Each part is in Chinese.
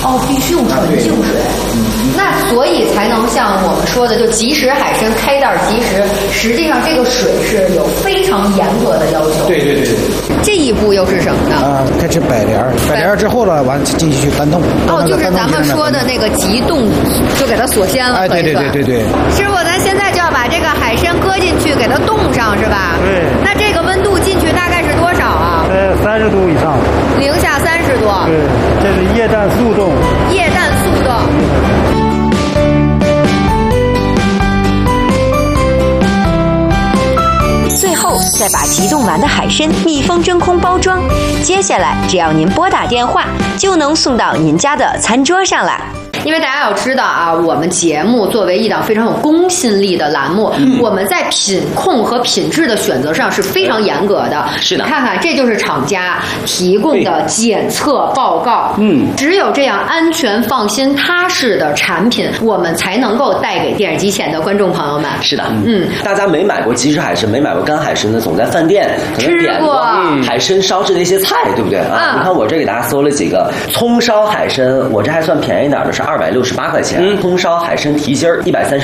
哦，必须用纯净水。那所以才能像我们说的，就即食海参开袋即食，实际上这个水是有非常严格的要求。 对。 这一步又是什么呢？ 开始摆帘之后了，完继续去翻冻。 就是咱们说的那个急冻，就给它锁鲜了。 对。 师傅，咱现在就要把这个海参搁进去，给它冻上，是吧？ 对。 那这个温度进去大概是多少啊 ？30度以上。 零下30度。 对，这是液氮速冻。 液氮速冻。 最后再把急冻完的海参密封真空包装，接下来只要您拨打电话，就能送到您家的餐桌上了。 因为大家要知道啊，我们节目作为一档非常有公信力的栏目，我们在品控和品质的选择上是非常严格的。 是的， 你看看，这就是厂家提供的检测报告。只有这样安全、放心、踏实的产品，我们才能够带给电视机前的观众朋友们。 是的，大家没买过即食海参，没买过干海参的，总在饭店可能点过海参烧制的一些菜，对不对啊？你看我这给大家搜了几个葱烧海参，我这还算便宜点的，是268块钱，葱烧海参蹄筋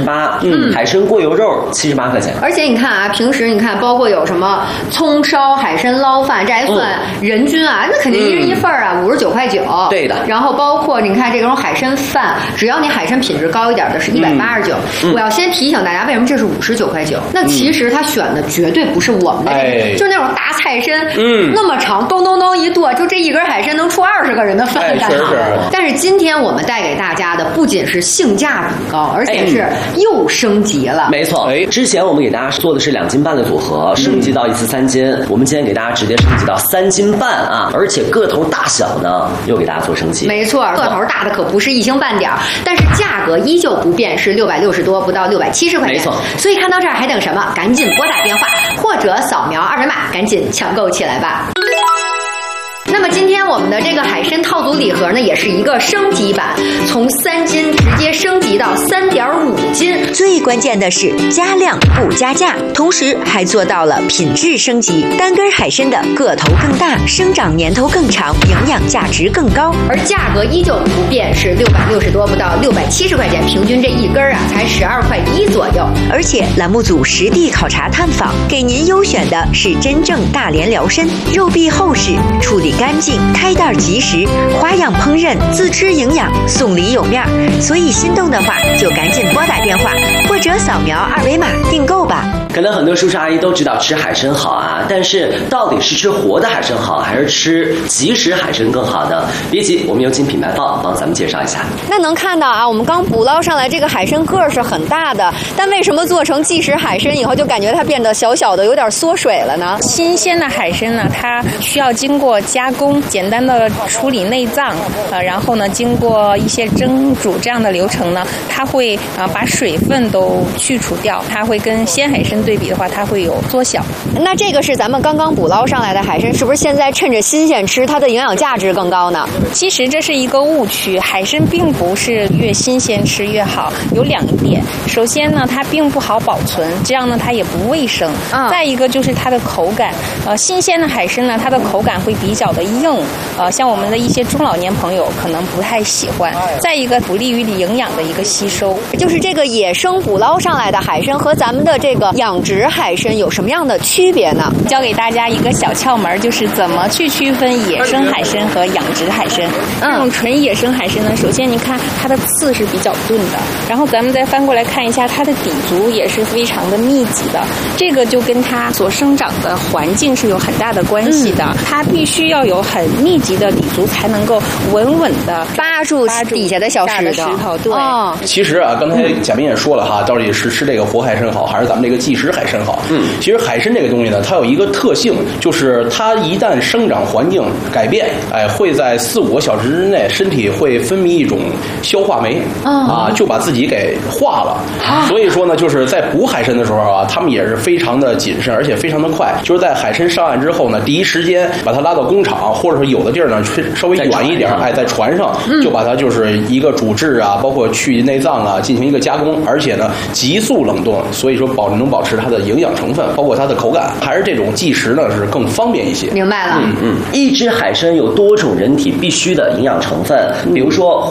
138，海参过油肉78块钱。 而且你看啊，平时你看，包括有什么葱烧海参捞饭，这还算人均啊，那肯定一人一份啊，59块9。 对的。 然后包括你看这种海参饭，只要你海参品质高一点的是189。我要先提醒大家，为什么这是59块9？那其实他选的绝对不是我们的，就是那种大菜参，那么长，咚咚咚一剁，就这一根海参能出20个人的饭干。但是今天我们带给大家的不仅是性价比高，而且是又升级了。 没错，之前我们给大家做的是2斤半的组合，升级到一次3斤，我们今天给大家直接升级到3斤半啊，而且个头大小呢又给大家做升级。 没错，个头大的可不是一星半点，但是价格依旧不变，是660多不到670块钱。 没错， 所以看到这儿还等什么？赶紧拨打电话或者扫描2维码，赶紧抢购起来吧。那么今天我们的这个海参套组礼盒呢，也是一个升级版，从3斤直接升级到3.5斤。 最关键的是加量不加价，同时还做到了品质升级。单根海参的个头更大，生长年头更长，营养价值更高， 而价格依旧不变，是660多不到670块钱，平均这一根啊才12块1左右。 而且栏目组实地考察探访，给您优选的是真正大连辽参，肉壁厚实，处理干净，开袋即食，花样烹饪，自吃营养，送礼有面。所以心动的话就赶紧拨打电话或者扫描2维码订购吧。 可能很多叔叔阿姨都知道吃海参好啊，但是到底是吃活的海参好，还是吃即食海参更好呢？别急，我们有请品牌方帮咱们介绍一下。 那能看到啊，我们刚捕捞上来这个海参个是很大的，但为什么做成即食海参以后就感觉它变得小小的，有点缩水了呢？ 新鲜的海参呢，它需要经过加工，简单的处理内脏，然后呢，经过一些蒸煮这样的流程呢，它会把水分都去除掉，它会跟鲜海参对比的话，它会有缩小。 那这个是咱们刚刚捕捞上来的海参，是不是现在趁着新鲜吃，它的营养价值更高呢？ 其实这是一个误区，海参并不是越新鲜吃越好，有2点。首先呢，它并不好保存，这样呢它也不卫生。再一个就是它的口感，新鲜的海参呢，它的口感会比较的硬，像我们的一些中老年朋友可能不太喜欢。再一个不利于营养的一个吸收。 就是这个野生捕捞上来的海参和咱们的这个养殖海参有什么样的区别呢？ 教给大家一个小窍门，就是怎么去区分野生海参和养殖海参。这种纯野生海参呢，首先你看它的刺是比较钝的，然后咱们再翻过来看一下它的底足也是非常的密集的，这个就跟它所生长的环境是有很大的关系的。它必须要有很密集的底足，才能够稳稳的扒住底下的小石头。对， 其实啊，刚才贾斌也说了哈，到底是吃这个活海参好，还是咱们这个即食海参好？其实海参这个东西呢，它有一个特性，就是它一旦生长环境改变，会在4-5个小时之内，身体会分泌一种消化酶，就把自己给化了。所以说呢，就是在捕海参的时候啊，他们也是非常的谨慎，而且非常的快。就是在海参上岸之后呢，第一时间把它拉到工厂，或者是有的地儿呢稍微远一点，在船上就把它就是一个煮制啊，包括去内脏啊，进行一个加工，而且呢急速冷冻，所以说能保持它的营养成分，包括它的口感，还是这种即食呢是更方便一些。 明白了。 一只海参有多种人体必须的营养成分，比如说